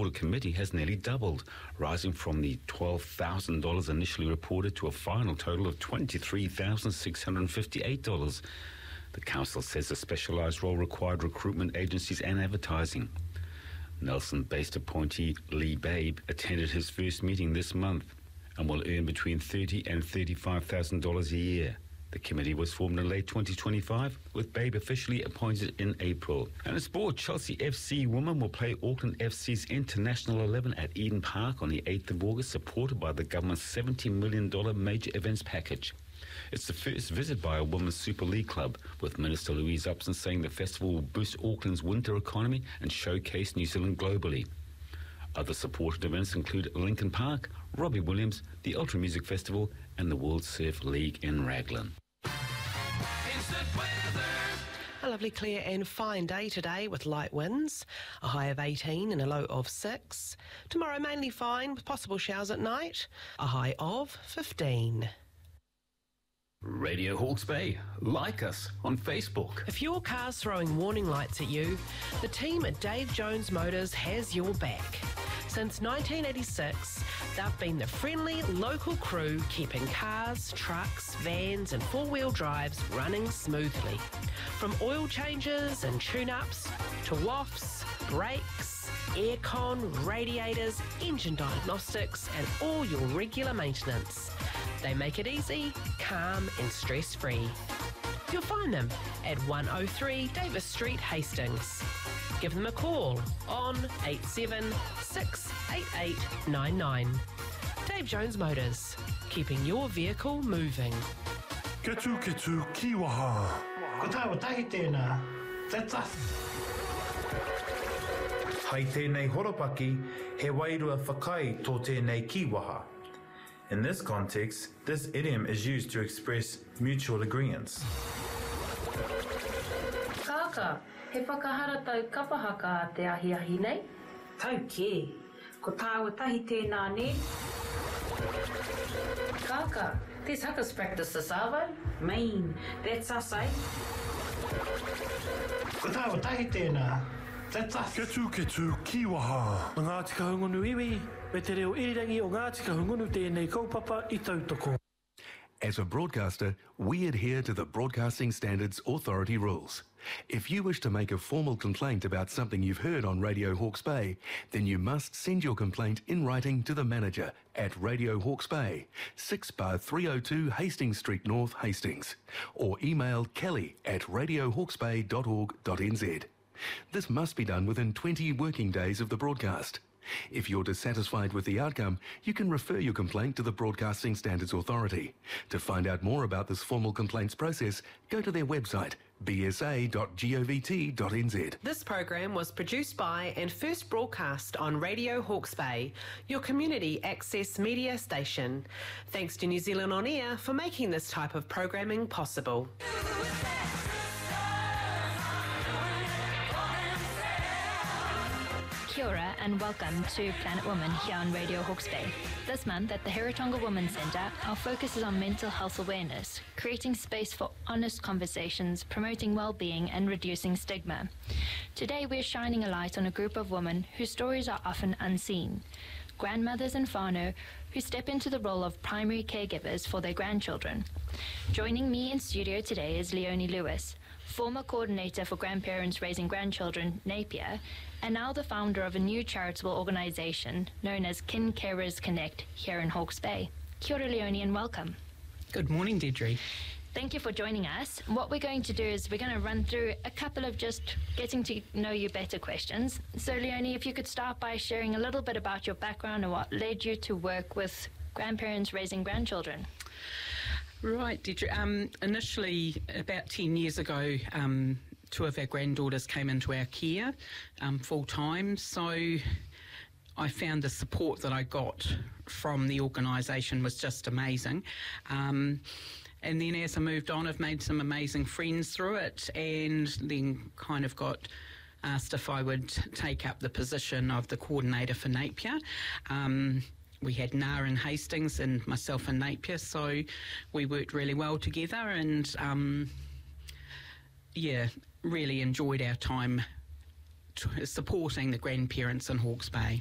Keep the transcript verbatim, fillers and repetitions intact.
Audit Committee has nearly doubled, rising from the twelve thousand dollars initially reported to a final total of twenty-three thousand six hundred fifty-eight dollars. The council says the specialised role required recruitment agencies and advertising. Nelson-based appointee Lee Babe attended his first meeting this month and will earn between thirty thousand dollars and thirty-five thousand dollars a year. The committee was formed in late twenty twenty-five, with Babe officially appointed in April. And in sport, Chelsea F C women will play Auckland F C's International eleven at Eden Park on the eighth of August, supported by the government's seventy million dollars major events package. It's the first visit by a women's Super League club, with Minister Louise Upson saying the festival will boost Auckland's winter economy and showcase New Zealand globally. Other supported events include Lincoln Park, Robbie Williams, the Ultra Music Festival, and the World Surf League in Raglan. A lovely clear and fine day today with light winds, a high of eighteen and a low of six. Tomorrow mainly fine with possible showers at night, a high of fifteen. Radio Hawke's Bay. Like us on Facebook. If your car's throwing warning lights at you, the team at Dave Jones Motors has your back. Since nineteen eighty-six, they've been the friendly local crew keeping cars, trucks, vans and four-wheel drives running smoothly. From oil changes and tune-ups to wafts, brakes, aircon, radiators, engine diagnostics and all your regular maintenance. They make it easy, calm and stress-free. You'll find them at one oh three Davis Street, Hastings. Give them a call on eight seven six eight eight nine nine. Dave Jones Motors, keeping your vehicle moving. Ketu ketu kiwaha. Ko tawa tahi tēnā. That's us. Hei tēnei horopaki, he wairua whakai tō tēnei kiwaha. In this context, this idiom is used to express mutual agreeance. Kaka, he whakahara tau kapahaka a te ahi-ahi nei? Tau ke, ko tāua tahi tēnā ne? Kaka, these huckers practice this, are they? Mean, that's us, eh? Ko tāua tahi tēnā. That's us. Ketu ketu kiwaha. Ngāti kahungunu iwi, me te reo irirangi o ngāti kahungunu tēnei kaupapa I tautoko. As a broadcaster, we adhere to the Broadcasting Standards Authority rules. If you wish to make a formal complaint about something you've heard on Radio Hawke's Bay, then you must send your complaint in writing to the manager at Radio Hawke's Bay, six bar three oh two Hastings Street North, Hastings, or email kelly at radio hawkes bay dot org dot n z. This must be done within twenty working days of the broadcast. If you're dissatisfied with the outcome, you can refer your complaint to the Broadcasting Standards Authority. To find out more about this formal complaints process, go to their website, b s a dot govt dot n z. This program was produced by and first broadcast on Radio Hawke's Bay, your community access media station. Thanks to New Zealand On Air for making this type of programming possible. Kia ora and welcome to Planet Woman here on Radio Hawke's Bay. This month at the Heritonga Women's Centre, our focus is on mental health awareness, creating space for honest conversations, promoting well-being and reducing stigma. Today we're shining a light on a group of women whose stories are often unseen. Grandmothers and whānau who step into the role of primary caregivers for their grandchildren. Joining me in studio today is Leonie Lewis, former coordinator for Grandparents Raising Grandchildren, Napier, and now the founder of a new charitable organisation known as Kin Carers Connect here in Hawke's Bay. Kia ora, Leonie, and welcome. Good morning, Deirdre. Thank you for joining us. What we're going to do is we're going to run through a couple of just getting to know you better questions. So, Leonie, if you could start by sharing a little bit about your background and what led you to work with Grandparents Raising Grandchildren. Right, Deirdre. Um, initially, about ten years ago, um, two of our granddaughters came into our care um, full-time, so I found the support that I got from the organisation was just amazing. Um, and then as I moved on, I've made some amazing friends through it, and then kind of got asked if I would take up the position of the coordinator for Napier. Um, We had Na in Hastings and myself in Napier, so we worked really well together and, um, yeah, really enjoyed our time t- supporting the grandparents in Hawke's Bay.